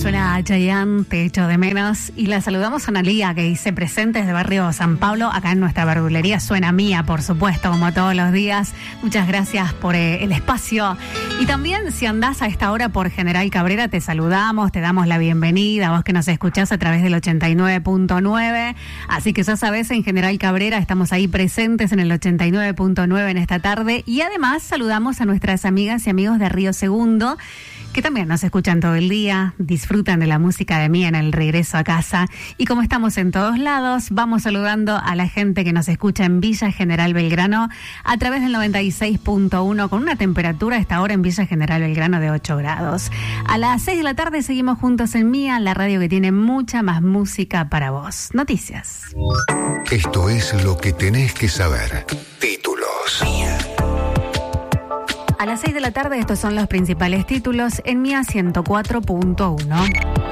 Suena Chayanne, Te echo de menos. Y la saludamos a Analía, que dice presentes de Barrio San Pablo. Acá en nuestra verdulería suena Mía, por supuesto, como todos los días. Muchas gracias por el espacio. Y también, si andás a esta hora por General Cabrera, te saludamos, te damos la bienvenida. Vos que nos escuchás a través del 89.9. Así que ya sabés, en General Cabrera estamos ahí presentes en el 89.9 en esta tarde. Y además saludamos a nuestras amigas y amigos de Río Segundo, que también nos escuchan todo el día, disfrutan de la música de Mía en el regreso a casa. Y como estamos en todos lados, vamos saludando a la gente que nos escucha en Villa General Belgrano a través del 96.1, con una temperatura a esta hora en Villa General Belgrano de 8 grados. A las 6 de la tarde seguimos juntos en Mía, la radio que tiene mucha más música para vos. Noticias. Esto es lo que tenés que saber. Títulos. Mía. A las 6 de la tarde estos son los principales títulos en Mía 104.1.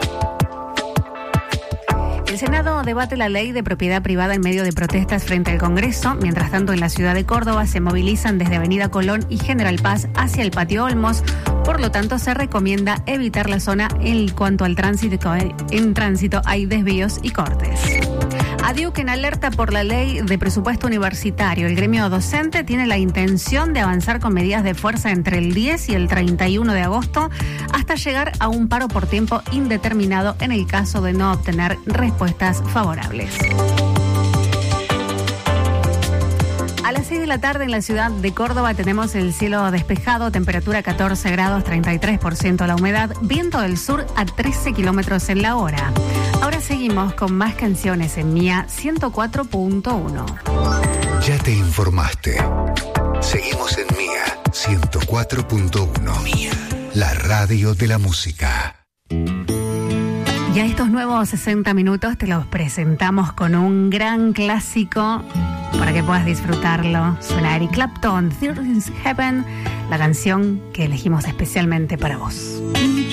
El Senado debate la ley de propiedad privada en medio de protestas frente al Congreso. Mientras tanto, en la ciudad de Córdoba se movilizan desde Avenida Colón y General Paz hacia el Patio Olmos. Por lo tanto, se recomienda evitar la zona en cuanto al tránsito. En tránsito hay desvíos y cortes. ADIUC en alerta por la ley de presupuesto universitario. El gremio docente tiene la intención de avanzar con medidas de fuerza entre el 10 y el 31 de agosto hasta llegar a un paro por tiempo indeterminado en el caso de no obtener respuestas favorables. A las 6 de la tarde en la ciudad de Córdoba tenemos el cielo despejado, temperatura 14 grados, 33% la humedad, viento del sur a 13 kilómetros en la hora. Ahora seguimos con más canciones en Mía 104.1. Ya te informaste. Seguimos en Mía 104.1. Mía, la radio de la música. Y a estos nuevos 60 minutos te los presentamos con un gran clásico para que puedas disfrutarlo. Suena Eric Clapton, Third in Heaven, la canción que elegimos especialmente para vos.